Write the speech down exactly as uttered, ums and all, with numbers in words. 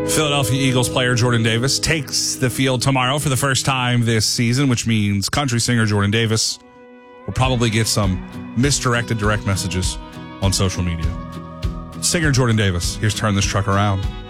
Philadelphia Eagles player Jordan Davis takes the field tomorrow for the first time this season, which means country singer Jordan Davis will probably get some misdirected direct messages on social media. Singer Jordan Davis, here's Turn This Truck Around.